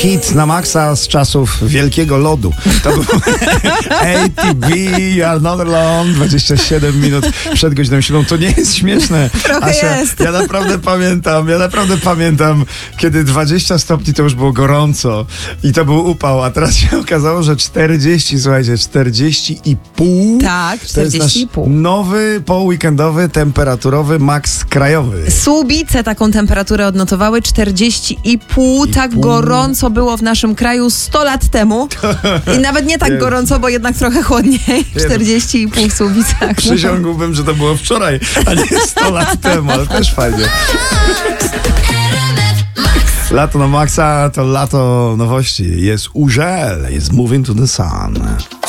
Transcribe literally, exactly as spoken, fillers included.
hit na maksa z czasów Wielkiego Lodu. To był A T B, You Are Not Alone, dwadzieścia siedem minut przed godziną siódmą. To nie jest śmieszne. Trochę Asia, jest. ja naprawdę pamiętam, ja naprawdę pamiętam, kiedy dwadzieścia stopni to już było gorąco i to był upał, a teraz się okazało, że czterdzieści, słuchajcie, czterdzieści i pół. Tak, To jest nasz czterdzieści i pół. nowy, poweekendowy, temperaturowy maks krajowy. Słubice taką temperaturę odnotowały, czterdzieści i pół. Tak pół. gorąco było w naszym kraju sto lat temu. I nawet nie tak Jezu. gorąco, bo jednak trochę chłodniej. czterdzieści i pół w Słubicach. Przysiągłbym, że to było wczoraj, a nie sto lat temu, ale też fajnie. Lato na maksa to lato nowości. Jest Urzel, jest Moving to the Sun.